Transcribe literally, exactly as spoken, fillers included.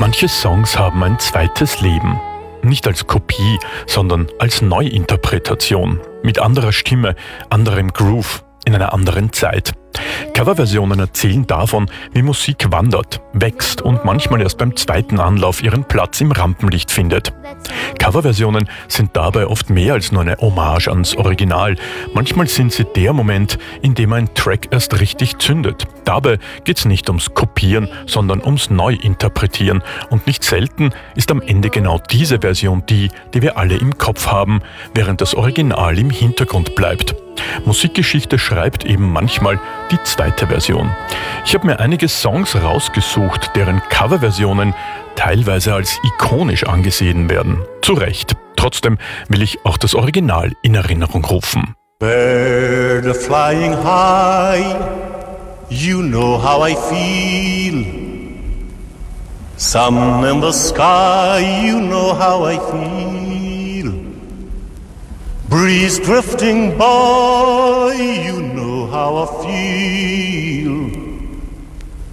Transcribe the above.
Manche Songs haben ein zweites Leben. Nicht als Kopie, sondern als Neuinterpretation. Mit anderer Stimme, anderem Groove, in einer anderen Zeit. Coverversionen erzählen davon, wie Musik wandert, wächst und manchmal erst beim zweiten Anlauf ihren Platz im Rampenlicht findet. Coverversionen sind dabei oft mehr als nur eine Hommage ans Original. Manchmal sind sie der Moment, in dem ein Track erst richtig zündet. Dabei geht es nicht ums Kopieren, sondern ums Neuinterpretieren. Und nicht selten ist am Ende genau diese Version die, die wir alle im Kopf haben, während das Original im Hintergrund bleibt. Musikgeschichte schreibt eben manchmal die zweite Version. Ich habe mir einige Songs rausgesucht, deren Coverversionen teilweise als ikonisch angesehen werden. Zu Recht. Trotzdem will ich auch das Original in Erinnerung rufen. Bird flying high, you know how I feel. Sun in the sky, you know how I feel. Breeze drifting by, you know how I feel.